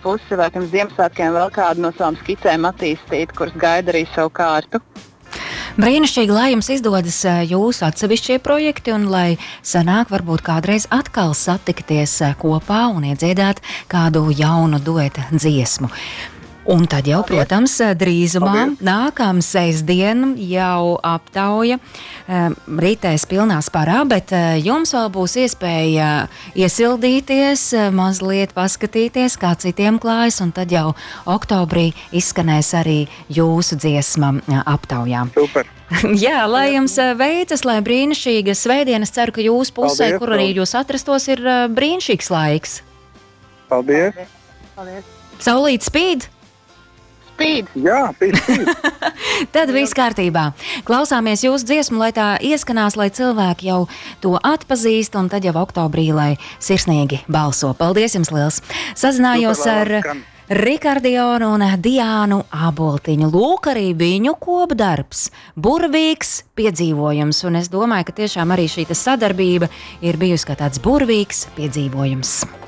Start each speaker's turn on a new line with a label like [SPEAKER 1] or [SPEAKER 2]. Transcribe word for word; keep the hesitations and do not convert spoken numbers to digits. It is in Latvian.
[SPEAKER 1] pusi, vai pirms Ziemassvētkiem vēl kādu no savām skicēm attīstīt, kuras gaida arī savu kārtu.
[SPEAKER 2] Brīnišķīgi, lai jums izdodas jūsu atsevišķie projekti un lai sanāk varbūt kādreiz atkal satikties kopā un iedziedāt kādu jaunu dueta dziesmu. Un tad jau, protams, drīzumā nākamā sestdiena jau aptauja um, ritēs pilnā sparā, bet uh, jums vēl būs iespēja iesildīties, uh, mazliet paskatīties, kā citiem klājas, un tad jau oktobrī izskanēs arī jūsu dziesma uh, aptaujā.
[SPEAKER 3] Super!
[SPEAKER 2] Jā, lai jums uh, veicas, lai brīnišķīga svētdiena. Es ceru, ka jūsu pusē,
[SPEAKER 3] Paldies,
[SPEAKER 2] kur arī jūs atrastos, ir uh, brīnišķīgs laiks.
[SPEAKER 3] Paldies!
[SPEAKER 1] Paldies.
[SPEAKER 2] Saulīt spīd!
[SPEAKER 1] Spīd.
[SPEAKER 3] Jā, spīd, spīd.
[SPEAKER 2] Tad viss kārtībā. Klausāmies jūsu dziesmu, lai tā ieskanās, lai cilvēki jau to atpazīst, un tad jau oktobrī, lai sirsnīgi balso. Paldies jums liels! Sazinājos ar Rikardionu un Diānu Aboltiņu. Lūk, arī viņu kopdarbs, burvīgs piedzīvojums, un es domāju, ka tiešām arī šī sadarbība ir bijusi kā tāds burvīgs piedzīvojums.